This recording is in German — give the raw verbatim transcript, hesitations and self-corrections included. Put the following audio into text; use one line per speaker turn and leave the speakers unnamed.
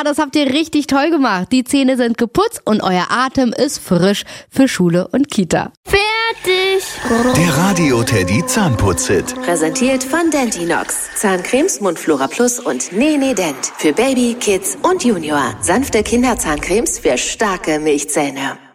Ja, das habt ihr richtig toll gemacht. Die Zähne sind geputzt und euer Atem ist frisch für Schule und Kita.
Fertig!
Der Radio Teddy Zahnputz-Hit.
Präsentiert von Dentinox. Zahncremes, Mundflora Plus und Nene Dent. Für Baby, Kids und Junior. Sanfte Kinderzahncremes für starke Milchzähne.